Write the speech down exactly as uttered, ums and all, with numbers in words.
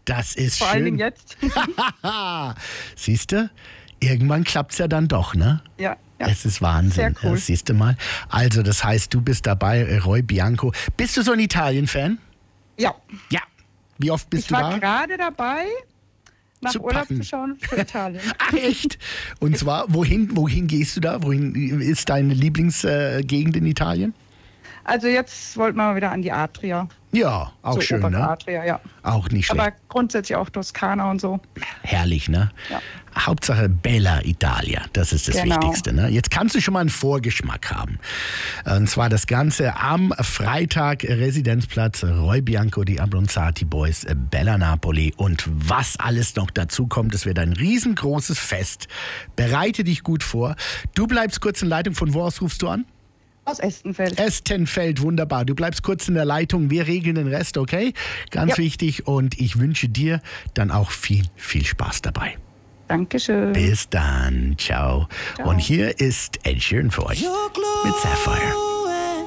Das ist Vor schön. allen Dingen jetzt. Siehst du? Irgendwann klappt es ja dann doch, ne? Ja, ja. Es ist Wahnsinn. Sehr cool. Ja, siehst du mal. Also, das heißt, du bist dabei, Roy Bianco. Bist du so ein Italien-Fan? Ja. Ja. Wie oft bist Ich du war da? gerade dabei, nach Zu Urlaub packen. zu schauen für Italien. Ach, echt? Und zwar, wohin, wohin gehst du da? Wohin ist deine Lieblingsgegend in Italien? Also jetzt wollten wir mal wieder an die Adria. Ja, auch so schön, obere ne? Adria, ja. Auch nicht schlecht. Aber grundsätzlich auch Toskana und so. Herrlich, ne? Ja. Hauptsache Bella Italia, das ist das Genau. Wichtigste. Ne? Jetzt kannst du schon mal einen Vorgeschmack haben. Und zwar das Ganze am Freitag, Residenzplatz, Roy Bianco, die Abronzati Boys, Bella Napoli und was alles noch dazu kommt. Es wird ein riesengroßes Fest. Bereite dich gut vor. Du bleibst kurz in Leitung. Von wo aus rufst du an? Aus Estenfeld. Estenfeld, wunderbar. Du bleibst kurz in der Leitung. Wir regeln den Rest, okay? Ganz Ja. wichtig. Und ich wünsche dir dann auch viel, viel Spaß dabei. Dankeschön. Bis dann. Ciao. Ciao. Und hier ist Ed Sheeran für euch mit Sapphire.